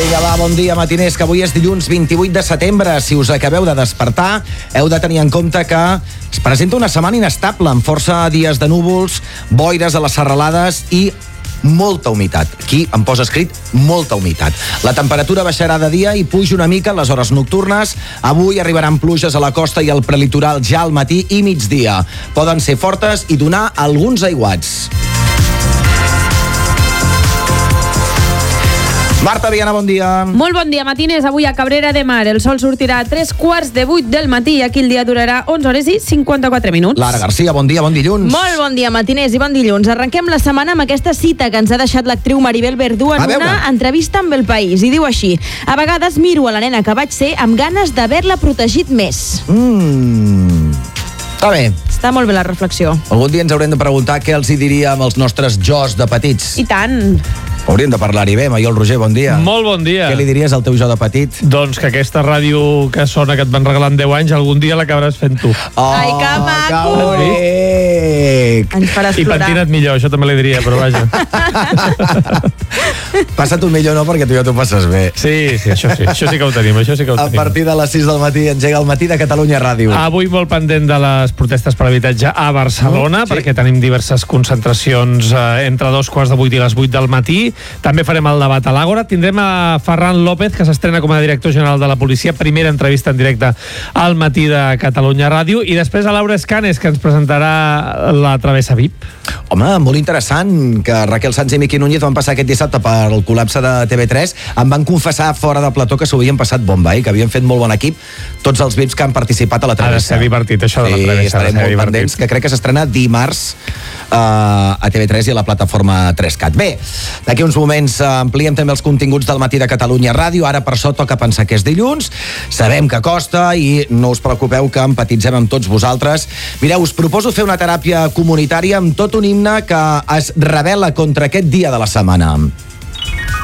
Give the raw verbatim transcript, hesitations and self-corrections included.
Vinga, va, bon dia, matiners, que avui és dilluns vint-i-vuit de setembre. Si us acabeu de despertar, heu de tenir en compte que es presenta una setmana inestable, amb força dies de núvols, boires a les serralades i molta humitat. Aquí em posa escrit molta humitat. La temperatura baixarà de dia i puja una mica en les hores nocturnes. Avui arribaran pluges a la costa i al prelitoral ja al matí i migdia. Poden ser fortes i donar alguns aiguats. Marta Viana, bon dia. Molt bon dia, matiners. Avui a Cabrera de Mar el sol sortirà a tres quarts de vuit del matí i aquí el dia durarà onze hores i cinquanta-quatre minuts. Lara Garcia, bon dia, bon dilluns. Molt bon dia, matiners, i bon dilluns. Arrenquem la setmana amb aquesta cita que ens ha deixat l'actriu Maribel Verdú en una entrevista amb El País. I diu així: a vegades miro a la nena que vaig ser amb ganes d'haver-la protegit més. Mmm... Està bé. Està molt bé la reflexió. Algun dia ens haurem de preguntar què els hi diríem als nostres jos de petits. I tant. Hauríem de parlar-hi bé, Maiol Roger, bon dia. Molt bon dia. Què li diries al teu jo de petit? Doncs que aquesta ràdio que sona, que et van regalar en deu anys, algun dia l'acabaràs fent tu. Oh, ai, que maco! Que ens faràs I plorar. pentina't millor, això també li diria, però vaja. Passa't un millor no, perquè tu ja t'ho passes bé. Sí, sí, això sí, això sí que ho tenim, això sí que ho A tenim. partir de les sis del matí engega el Matí de Catalunya Ràdio. Avui molt pendent de les protestes per habitatge a Barcelona, Mm, sí. perquè tenim diverses concentracions eh, entre dos quarts de vuit i les vuit del matí. També farem el debat a l'Àgora. Tindrem a Ferran López, que s'estrena com a director general de la policia. Primera entrevista en directe al Matí de Catalunya Ràdio. I després a Laura Escanes, que ens presentarà la Travessa V I P. Home, molt interessant que Raquel Sanz i Miqui Núñez van passar aquest dissabte pel col·lapse de T V tres. Em van confessar fora de plató que s'ho havien passat bomba, eh? Que havien fet molt bon equip tots els V I Ps que han participat a la Travessa. Ha de ser divertit, això de la Sí, Travessa. estarem molt pendents, que crec que s'estrena dimarts uh, a T V tres i a la plataforma tres cat. Bé, d'aquí uns moments uh, ampliem també els continguts del Matí de Catalunya Ràdio. Ara per això toca pensar que és dilluns. Sabem que costa i no us preocupeu que empatitzem amb tots vosaltres. Mireu, us proposo fer una teràpia comunitària amb tot un himne que es rebel·la contra aquest dia de la setmana.